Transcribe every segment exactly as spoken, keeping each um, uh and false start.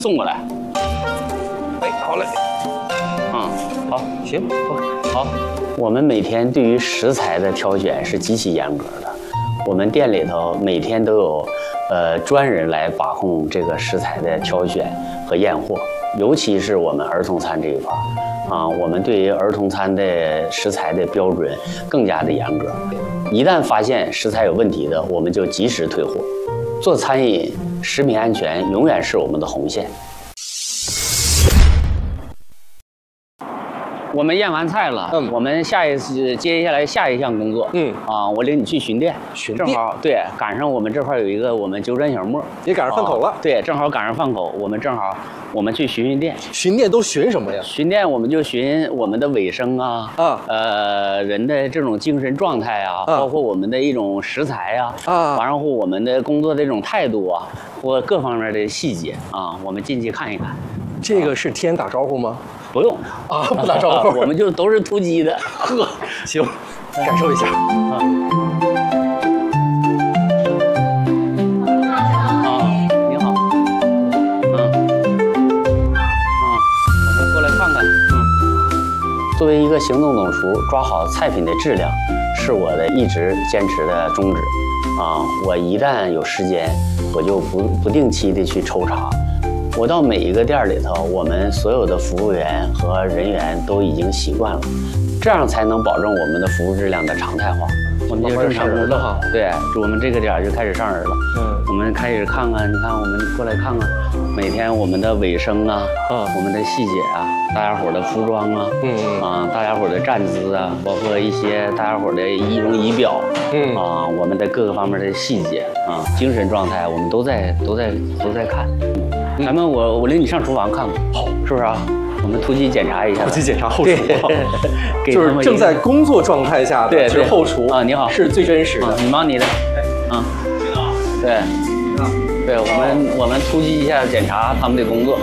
送过来。 哎，好嘞。 嗯，好， 行， 好。我们每天对于食材的挑选是极其严格的，我们店里头每天都有呃专人来把控这个食材的挑选和验货，尤其是我们儿童餐这一块啊，我们对于儿童餐的食材的标准更加的严格。一旦发现食材有问题的，我们就及时退货。做餐饮，食品安全永远是我们的红线。我们验完菜了，嗯，我们下一次接下来下一项工作，嗯啊，我领你去巡店， 巡店， 正好对，赶上我们这块有一个我们九转小磨， 也赶上饭口了， 啊，对，正好赶上饭口，我们正好我们去巡巡店， 巡店都巡什么呀？ 巡店我们就巡我们的卫生啊， 啊， 呃，人的这种精神状态啊，啊包括我们的一种食材啊，啊，然后我们的工作的这种态度啊，或各方面的细节啊，我们进去看一看。 这个是提前打招呼吗？ 不用啊，不打招呼， 我们就都是突击的。 呵，行，感受一下。啊， 啊，你好。嗯，啊，我们过来看看。嗯，作为一个行动总厨，抓好菜品的质量是我的一直坚持的宗旨。啊，我一旦有时间，我就不不定期的去抽查。我到每一个店里头，我们所有的服务员和人员都已经习惯了，这样才能保证我们的服务质量的常态化。我们就正常工作哈，对，我们这个点就开始上人了。嗯，我们开始看看，你看，我们过来看看，每天我们的卫生啊，啊，我们的细节啊，大家伙的服装啊，嗯啊，大家伙的站姿啊，包括一些大家伙的仪容仪表，嗯啊，我们的各个方面的细节啊，精神状态，我们都在都在都在看。咱们我我领你上厨房看看，好，是不是啊？我们突击检查一下， 突击检查后厨，就是正在工作状态下的， 对， 是后厨啊。你好， 是最真实的。 你忙你的，嗯，对，对，我们我们突击一下检查他们的工作，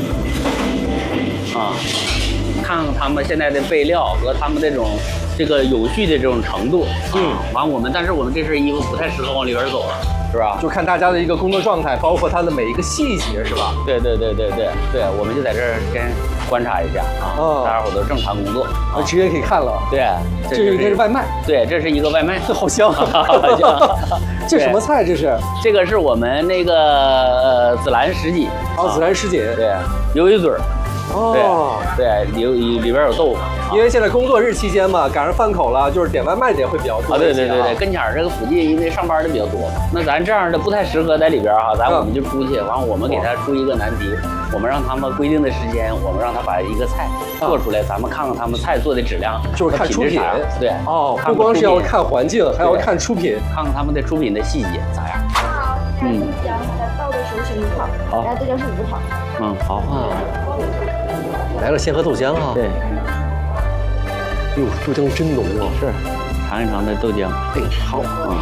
啊，看看他们现在的备料和他们这种这个有序的这种程度，嗯，完我们但是我们这身衣服不太适合往里边走了。是吧？ 就看大家的一个工作状态，包括他的每一个细节，是吧？ 对对对对对对，我们就在这儿先观察一下啊，哦、大家伙都正常工作， 啊，直接可以看了。 对， 这是应该是外卖。 对，这是一个外卖， 好香，好香。这什么菜？这是？ 这个是我们那个呃紫兰什锦。 哦，紫兰什锦。 对，鱿鱼嘴儿。 哦， 对，里里里边有豆腐。 因为现在工作日期间嘛，赶上饭口了，就是点外卖的也会比较多。 啊，对对对对，跟前儿这个附近因为上班的比较多，那咱这样的不太适合在里边哈，咱我们就出去，完我们给他出一个难题，我们让他们规定的时间，我们让他把一个菜做出来，咱们看看他们菜做的质量， 就是看出品。 对， 哦，不光是要看环境，还要看出品， 看看他们的出品的细节咋样。 好，嗯，豆浆在倒的时候是一套，好，然后豆浆是五套。 嗯，好啊。 来了鲜喝豆浆啊！ 对。 哟，豆浆真浓啊！ 是，尝一尝这豆浆。 哎，好啊。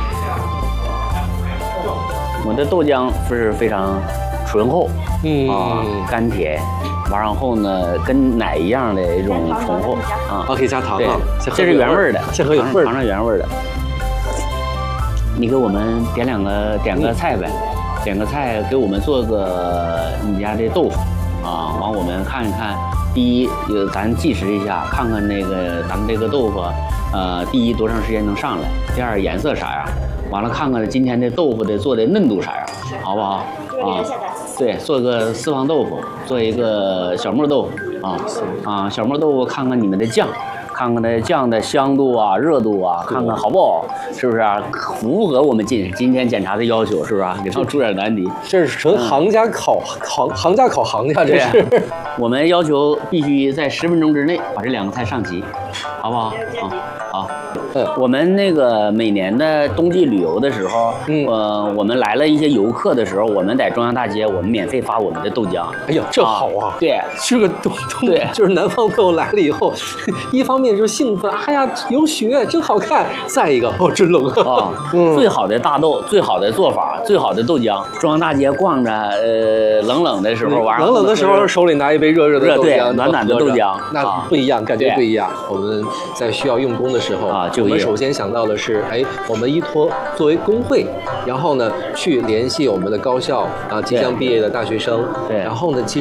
我的豆浆是非常醇厚， 嗯啊，甘甜，完然后呢，跟奶一样的一种醇厚啊。 啊，可以加糖啊。 这是原味的， 先喝有味儿， 尝尝原味的。你给我们点两个，点个菜呗，点个菜，给我们做个你家的豆腐啊，完我们看一看。第一，呃，咱计时一下，看看那个咱们这个豆腐，呃，第一多长时间能上来？第二颜色啥样？完了看看今天的豆腐的做的嫩度啥样，好不好？啊，对，做个四方豆腐，做一个小磨豆腐啊啊，小磨豆腐看看你们的酱。看看它酱的香度啊、热度啊，看看好不好，是不是啊？符合我们今今天检查的要求，是不是啊？给他们出点难题。 这是纯行家考行，行家考行家，这是。 我们要求必须在十分钟之内把这两个菜上齐，好不好？啊，好。嗯，我们那个每年的冬季旅游的时候，嗯，呃，我们来了一些游客的时候，我们在中央大街，我们免费发我们的豆浆。 哎呀，这好啊！ 对， 这个冬冬，对，就是南方朋友来了以后，一方面就是兴奋，哎呀，有雪真好看；再一个，哦，真冷啊！ 嗯，最好的大豆，最好的做法，最好的豆浆。中央大街逛着，呃，冷冷的时候，完冷冷的时候，手里拿一杯热热的豆浆， 暖暖的豆浆， 那不一样，感觉不一样。我们在需要用功的时候啊，我们首先想到的是，哎，我们依托作为工会然后呢去联系我们的高校啊即将毕业的大学生， 对然后呢其